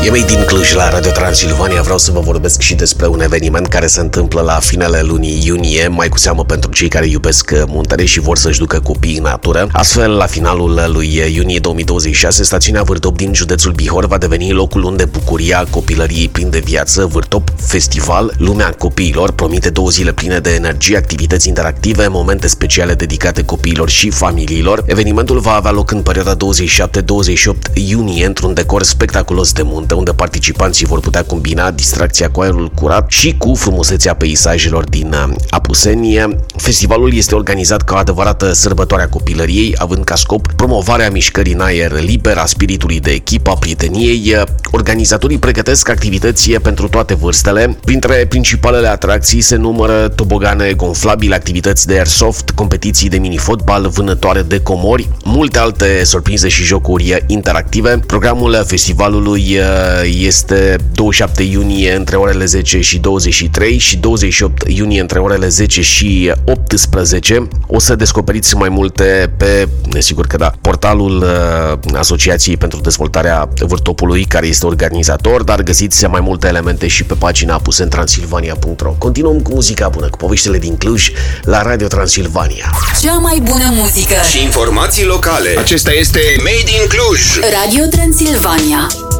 E Made din Cluj la Radio Transilvania. Vreau să vă vorbesc și despre un eveniment care se întâmplă la finele lunii iunie, mai cu seamă pentru cei care iubesc muntele și vor să-și ducă copiii în natură. Astfel, la finalul lui iunie 2026, stațiunea Vârtop din județul Bihor va deveni locul unde bucuria copilăriei prinde viață. Vârtop Festival, Lumea Copiilor, promite 2 zile pline de energie, activități interactive, momente speciale dedicate copiilor și familiilor. Evenimentul va avea loc în perioada 27-28 iunie într-un decor spectaculos de munte, unde participanții vor putea combina distracția cu aerul curat și cu frumusețea peisajelor din Apuseni. Festivalul este organizat ca o adevărată sărbătoare a copilăriei, având ca scop promovarea mișcării în aer liber, a spiritului de echipă, a prieteniei. Organizatorii pregătesc activități pentru toate vârstele. Printre principalele atracții se numără tobogane gonflabile, activități de airsoft, competiții de mini-fotbal, vânătoare de comori, multe alte surprize și jocuri interactive. Programul festivalului este 27 iunie între orele 10 și 23 și 28 iunie între orele 10 și 18. O să descoperiți mai multe pe, sigur că da, portalul Asociației pentru Dezvoltarea Vârtopului, care este organizator, dar găsiți mai multe elemente și pe pagina apusentransilvania.ro. Continuăm cu muzica bună, cu poveștile din Cluj la Radio Transilvania. Cea mai bună muzică și informații locale. Acesta este Made in Cluj. Radio Transilvania.